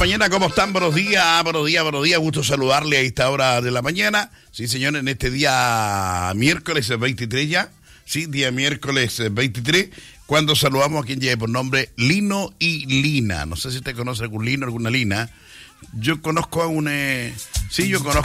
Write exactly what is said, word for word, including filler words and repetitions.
Mañana, ¿cómo están? Buenos días, buenos días, buenos días. Gusto saludarle a esta hora de la mañana. Sí, señor, en este día miércoles veintitrés ya. Sí, día miércoles veintitrés. Cuando saludamos a quien lleve por nombre Lino y Lina. No sé si usted conoce algún Lino, alguna Lina. Yo conozco a un... Eh, sí, yo conozco